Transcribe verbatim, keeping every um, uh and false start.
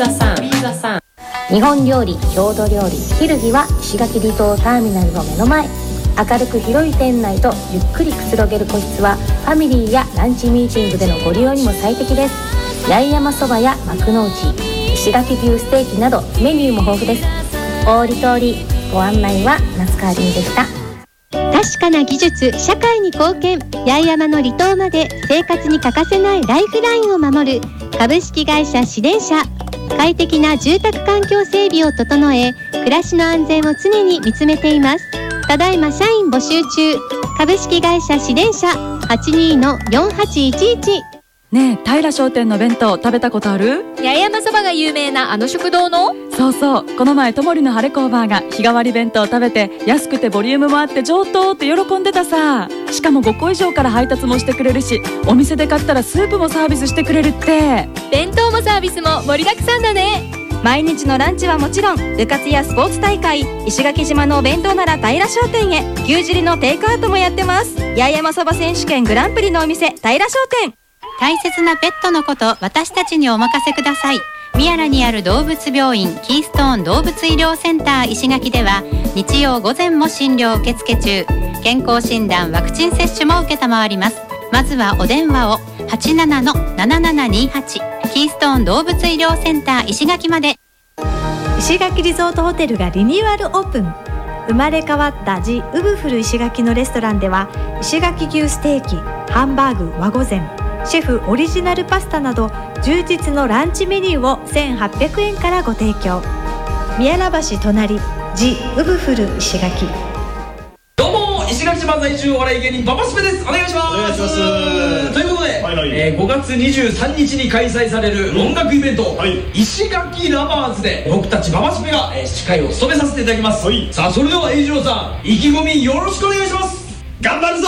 ザさん日本料理、郷土料理、ひるぎは石垣離島ターミナルの目の前。明るく広い店内とゆっくりくつろげる個室はファミリーやランチミーティングでのご利用にも最適です。八重山そばや幕の内、石垣牛ステーキなどメニューも豊富です。おりとおり、ご案内は夏川りんでした。 確かな技術、社会に貢献。八重山の離島まで生活に欠かせないライフラインを守る株式会社市電車。快適な住宅環境整備を整え、暮らしの安全を常に見つめています。ただいま社員募集中。株式会社市電車 はちにーのよんはちいちいち。 ねえ、平商店の弁当食べたことある？ 八重山そばが有名なあの食堂の？ そうそう、この前ともりの晴れ工場が日替わり弁当食べて、安くてボリュームもあって上等って喜んでたさ。しかもごこ以上から配達もしてくれるし、お店で買ったらスープもサービスしてくれるって。 弁当もサービスも盛りだくさんだね。 毎日のランチはもちろん、部活やスポーツ大会、石垣島のお弁当なら平商店へ。牛汁のテイクアウトもやってます。八重山そば選手権グランプリのお店、平商店。 大切なペットのこと、私たちにお任せください。宮良にある動物病院キーストーン動物医療センター石垣では、日曜午前も診療受付中。健康診断、ワクチン接種も受けたまわります。まずはお電話を はちななのななななにはち キーストーン動物医療センター石垣まで。 石垣リゾートホテルがリニューアルオープン。生まれ変わったジ・ウブフル石垣のレストランでは、石垣牛ステーキ、ハンバーグ、和御膳、シェフオリジナルパスタなど充実のランチメニューをせんはっぴゃくえんからご提供。宮良橋隣、ジ・ウブフル石垣。 どうも、石垣島在住お笑い芸人ババスペです。お願いします。お願いします。ということで、はいはい、えー、ごがつにじゅうさんにちに開催される音楽イベント、はい、石垣ラバーズで僕たちババスペが、えー、司会を務めさせていただきます。はい、さあ、それでは栄一郎さん、意気込みよろしくお願いします。 頑張るぞ